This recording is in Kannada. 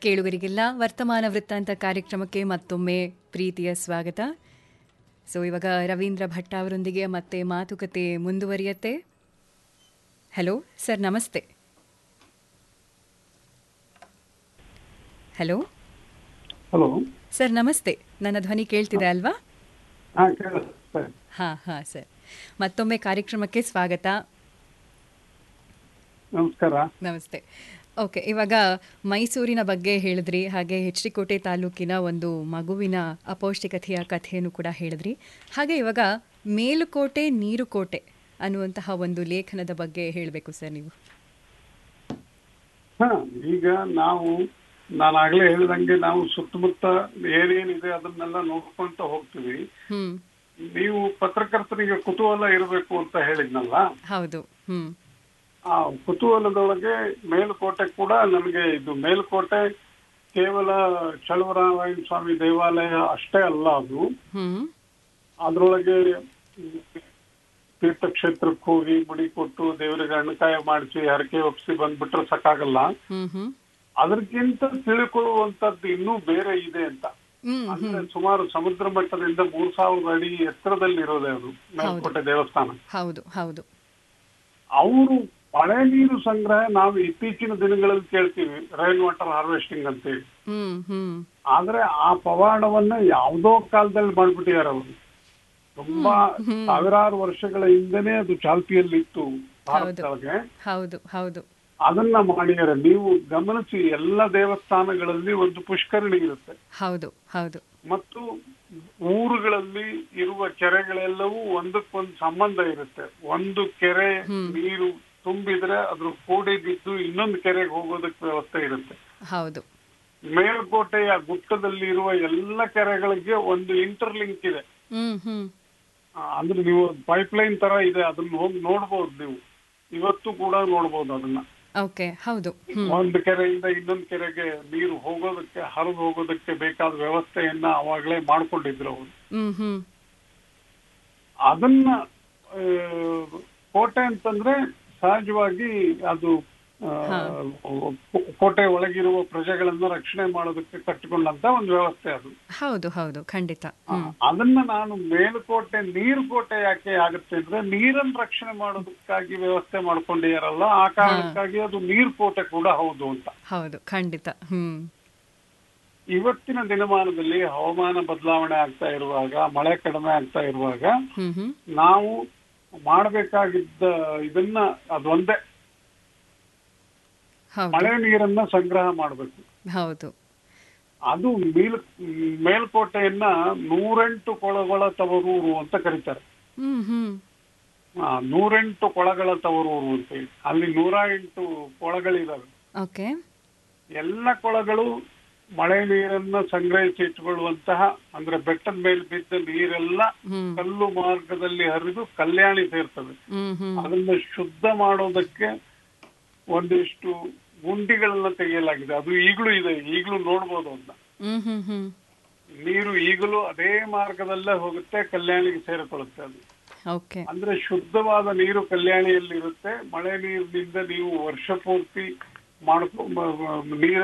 ಕೇಳುಗರಿಗೆಲ್ಲ ವರ್ತಮಾನ ವೃತ್ತಾಂತ ಕಾರ್ಯಕ್ರಮಕ್ಕೆ ಮತ್ತೊಮ್ಮೆ ಪ್ರೀತಿಯ ಸ್ವಾಗತ. ಇವಾಗ ರವೀಂದ್ರ ಭಟ್ ಅವರೊಂದಿಗೆ ಮತ್ತೆ ಮಾತುಕತೆ ಮುಂದುವರಿಯತ್ತೆ. ಹಲೋ ಸರ್, ನಮಸ್ತೆ. ಹಲೋ ಹಲೋ ಸರ್, ನಮಸ್ತೆ. ನನ್ನ ಧ್ವನಿ ಕೇಳ್ತಿದೆ ಅಲ್ವಾ? ಹಾಂ ಸರ್, ಮತ್ತೊಮ್ಮೆ ಕಾರ್ಯಕ್ರಮಕ್ಕೆ ಸ್ವಾಗತ. ನಮಸ್ಕಾರ. ನಮಸ್ತೆ. ಓಕೆ, ಇವಾಗ ಮೈಸೂರಿನ ಬಗ್ಗೆ ಹೇಳಿದ್ರಿ, ಹಾಗೆ ಹೆಚ್ಡಿಕೋಟೆ ತಾಲೂಕಿನ ಒಂದು ಮಗುವಿನ ಅಪೌಷ್ಟಿಕತೆಯ ಕಥೆಯನ್ನು ಕೂಡ ಹೇಳಿದ್ರಿ. ಹಾಗೆ ಇವಾಗ ಮೇಲುಕೋಟೆ ನೀರುಕೋಟೆ ಅನ್ನುವಂತಹ ಒಂದು ಲೇಖನದ ಬಗ್ಗೆ ಹೇಳಬೇಕು ಸರ್ ನೀವು. ಈಗ ನಾನಾಗಲೇ ಹೇಳಿದಂಗೆ ನಾವು ಸುತ್ತಮುತ್ತ ಏನೇನಿದೆ ಅದನ್ನೆಲ್ಲ ನೋಡ್ಕೊಂತ ಹೋಗ್ತೀವಿ. ನೀವು ಪತ್ರಕರ್ತರಿಗೆ ಕುತೂಹಲ ಇರಬೇಕು ಅಂತ ಹೇಳಿದ್ನಲ್ಲ. ಹೌದು. ಆ ಕುತೂಹಲದೊಳಗೆ ಮೇಲುಕೋಟೆ ಕೂಡ ನನಗೆ, ಇದು ಮೇಲುಕೋಟೆ ಕೇವಲ ಚಲುವರಾಯನ ಸ್ವಾಮಿ ದೇವಾಲಯ ಅಷ್ಟೇ ಅಲ್ಲ, ಅದು ಅದ್ರೊಳಗೆ ತೀರ್ಥಕ್ಷೇತ್ರಕ್ಕೆ ಹೋಗಿ ಮುಡಿ ಕೊಟ್ಟು ದೇವರಿಗೆ ಹಣ್ಣುಕಾಯ ಮಾಡಿಸಿ ಹರಕೆ ಒಪ್ಸಿ ಬಂದ್ಬಿಟ್ರೆ ಸಾಕಾಗಲ್ಲ. ಅದಕ್ಕಿಂತ ತಿಳ್ಕೊಳ್ಳುವಂತದ್ದು ಇನ್ನೂ ಬೇರೆ ಇದೆ ಅಂತ. ಅಂದ್ರೆ ಸುಮಾರು ಸಮುದ್ರ ಮಟ್ಟದಿಂದ 3000 ಅಡಿ ಎತ್ತರದಲ್ಲಿ ಇರೋದೇ ಅದು ಮೇಲುಕೋಟೆ ದೇವಸ್ಥಾನ. ಹೌದು ಹೌದು. ಅವರು ಮಳೆ ನೀರು ಸಂಗ್ರಹ ನಾವು ಇತ್ತೀಚಿನ ದಿನಗಳಲ್ಲಿ ಕೇಳ್ತೀವಿ, ರೈನ್ ವಾಟರ್ ಹಾರ್ವೆಸ್ಟಿಂಗ್ ಅಂತೇಳಿ. ಆದ್ರೆ ಆ ಪವಾಡವನ್ನ ಯಾವ್ದೋ ಕಾಲದಲ್ಲಿ ಮಾಡ್ಬಿಟ್ಟಿದ್ದಾರೆ ಅವರು. ತುಂಬಾ ಸಾವಿರಾರು ವರ್ಷಗಳ ಹಿಂದೆನೆ ಅದು ಚಾಲ್ತಿಯಲ್ಲಿತ್ತು ಭಾರತದೊಳಗೆ. ಹೌದು ಹೌದು. ಅದನ್ನ ಮಾಡಿದ್ದಾರೆ. ನೀವು ಗಮನಿಸಿ, ಎಲ್ಲ ದೇವಸ್ಥಾನಗಳಲ್ಲಿ ಒಂದು ಪುಷ್ಕರಣಿ ಇರುತ್ತೆ. ಹೌದು ಹೌದು. ಮತ್ತು ಊರುಗಳಲ್ಲಿ ಇರುವ ಕೆರೆಗಳೆಲ್ಲವೂ ಒಂದಕ್ಕೊಂದು ಸಂಬಂಧ ಇರುತ್ತೆ. ಒಂದು ಕೆರೆ ನೀರು ತುಂಬಿದ್ರೆ ಅದ್ರ ಕೂಡಿ ಬಿದ್ದು ಇನ್ನೊಂದು ಕೆರೆಗೆ ಹೋಗೋದಕ್ಕೆ ವ್ಯವಸ್ಥೆ ಇರುತ್ತೆ. ಹೌದು. ಮೇಲ್ಕೋಟೆಯ ಗುಟ್ಟದಲ್ಲಿ ಇರುವ ಎಲ್ಲ ಕೆರೆಗಳಿಗೆ ಒಂದು ಇಂಟರ್ಲಿಂಕ್ ಇದೆ. ಅಂದ್ರೆ ನೀವು ಪೈಪ್ಲೈನ್ ತರ ಇದೆ, ಅದನ್ನ ಹೋಗಿ ನೋಡ್ಬೋದು. ನೀವು ಇವತ್ತು ಕೂಡ ನೋಡ್ಬೋದು ಅದನ್ನ. ಹೌದು. ಒಂದು ಕೆರೆಯಿಂದ ಇನ್ನೊಂದು ಕೆರೆಗೆ ನೀರು ಹೋಗೋದಕ್ಕೆ, ಹರಿದು ಹೋಗೋದಕ್ಕೆ ಬೇಕಾದ ವ್ಯವಸ್ಥೆಯನ್ನ ಅವಾಗಲೇ ಮಾಡ್ಕೊಂಡಿದ್ರು ಅವರು. ಅದನ್ನ ಕೋಟೆ ಅಂತಂದ್ರೆ ಸಹಜವಾಗಿ ಅದು ಕೋಟೆ ಒಳಗಿರುವ ಪ್ರಜೆಗಳನ್ನ ರಕ್ಷಣೆ ಮಾಡೋದಕ್ಕೆ ಕಟ್ಟಿಕೊಂಡಂತ ಒಂದು ವ್ಯವಸ್ಥೆ ಅದು. ಹೌದು ಹೌದು, ಖಂಡಿತ. ಅದನ್ನ ನಾನು ಮೇಲುಕೋಟೆ ನೀರುಕೋಟೆ ಯಾಕೆ ಆಗುತ್ತೆ ಅಂದ್ರೆ, ನೀರನ್ನು ರಕ್ಷಣೆ ಮಾಡೋದಕ್ಕಾಗಿ ವ್ಯವಸ್ಥೆ ಮಾಡ್ಕೊಂಡಿದಾರಲ್ಲ, ಆ ಕಾರಣಕ್ಕಾಗಿ ಅದು ನೀರುಕೋಟೆ ಕೂಡ ಹೌದು ಅಂತ. ಹೌದು, ಖಂಡಿತ. ಇವತ್ತಿನ ದಿನಮಾನದಲ್ಲಿ ಹವಾಮಾನ ಬದಲಾವಣೆ ಆಗ್ತಾ ಇರುವಾಗ, ಮಳೆ ಕಡಿಮೆ ಆಗ್ತಾ ಇರುವಾಗ ನಾವು ಮಾಡಬೇಕಾಗಿದ್ದ ಇದನ್ನ ಅದೊಂದೇ, ಮಳೆ ನೀರನ್ನ ಸಂಗ್ರಹ ಮಾಡಬೇಕು. ಹೌದು. ಅದು ಮೇಲ್ಕೋಟೆಯನ್ನ 108 ಕೊಳಗಳ ತವರೂರು ಅಂತ ಕರೀತಾರೆ. 108 ಕೊಳಗಳ ತವರೂರು ಅಂತ ಹೇಳಿ. ಅಲ್ಲಿ 108 ಕೊಳಗಳಿದಾವೆ. ಎಲ್ಲ ಕೊಳಗಳು ಮಳೆ ನೀರನ್ನ ಸಂಗ್ರಹಿಸಿ ಇಟ್ಟುಕೊಳ್ಳುವಂತಹ, ಅಂದ್ರೆ ಬೆಟ್ಟದ ಮೇಲೆ ಬಿದ್ದ ನೀರೆಲ್ಲ ಕಲ್ಲು ಮಾರ್ಗದಲ್ಲಿ ಹರಿದು ಕಲ್ಯಾಣಿ ಸೇರ್ತದೆ. ಅದನ್ನ ಶುದ್ಧ ಮಾಡೋದಕ್ಕೆ ಒಂದಿಷ್ಟು ಗುಂಡಿಗಳನ್ನ ತೆಗೆಯಲಾಗಿದೆ. ಅದು ಈಗಲೂ ಇದೆ, ಈಗಲೂ ನೋಡ್ಬೋದು ಅದನ್ನ. ನೀರು ಈಗಲೂ ಅದೇ ಮಾರ್ಗದಲ್ಲೇ ಹೋಗುತ್ತೆ, ಕಲ್ಯಾಣಿಗೆ ಸೇರಿಕೊಳ್ಳುತ್ತೆ ಅದು. ಅಂದ್ರೆ ಶುದ್ಧವಾದ ನೀರು ಕಲ್ಯಾಣಿಯಲ್ಲಿ ಇರುತ್ತೆ. ಮಳೆ ನೀರಿನಿಂದ ನೀವು ವರ್ಷ ಪೂರ್ತಿ ನೀರ